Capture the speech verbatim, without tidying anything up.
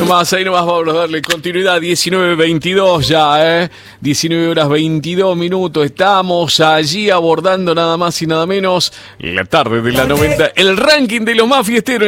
nomás, ahí nomás vamos a darle continuidad. diecinueve veintidós ya, ¿eh? diecinueve horas veintidós minutos. Estamos allí abordando nada más y nada menos la tarde de la noventa. El ranking de los más fiesteros.